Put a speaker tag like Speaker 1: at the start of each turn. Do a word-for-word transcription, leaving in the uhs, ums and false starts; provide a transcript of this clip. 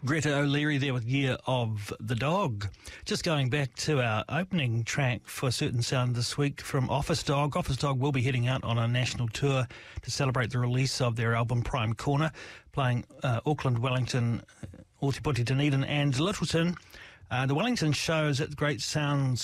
Speaker 1: Greta O'Leary there with Year of the Dog. Just going back to our opening track for Certain Sound this week from Office Dog. Office Dog will be heading out on a national tour to celebrate the release of their album Prime Corner, playing uh, Auckland, Wellington, Ōtepoti, Dunedin and Lyttelton. Uh, the Wellington show is at the Great Sounds